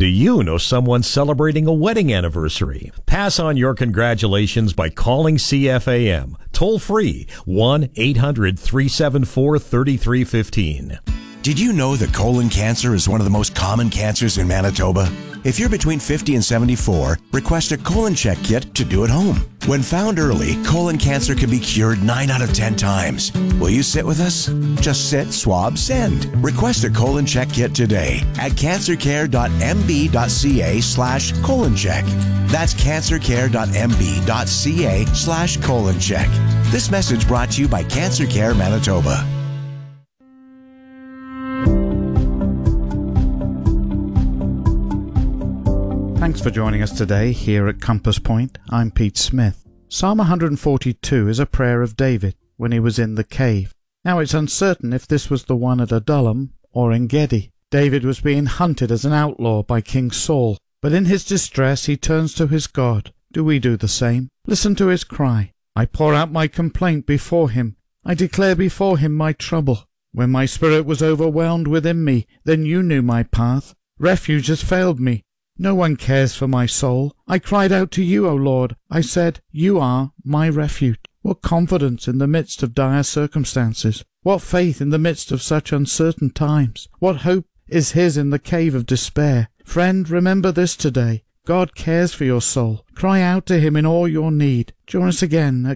Do you know someone celebrating a wedding anniversary? Pass on your congratulations by calling CFAM. Toll free 1-800-374-3315. Did you know that colon cancer is one of the most common cancers in Manitoba? If you're between 50 and 74, request a colon check kit to do at home. When found early, colon cancer can be cured 9 out of 10 times. Will you sit with us? Just sit, swab, send. Request a colon check kit today at cancercare.mb.ca/colon check. That's cancercare.mb.ca/colon check. This message brought to you by Cancer Care Manitoba. Thanks for joining us today here at Compass Point. I'm Pete Smith. Psalm 142 is a prayer of David when he was in the cave. Now it's uncertain if this was the one at Adullam or En Gedi. David was being hunted as an outlaw by King Saul, but in his distress he turns to his God. Do we do the same? Listen to his cry. I pour out my complaint before him. I declare before him my trouble. When my spirit was overwhelmed within me, then you knew my path. Refuge has failed me. No one cares for my soul. I cried out to you, O Lord. I said, you are my refuge. What confidence in the midst of dire circumstances. What faith in the midst of such uncertain times. What hope is his in the cave of despair. Friend, remember this today. God cares for your soul. Cry out to him in all your need. Join us again at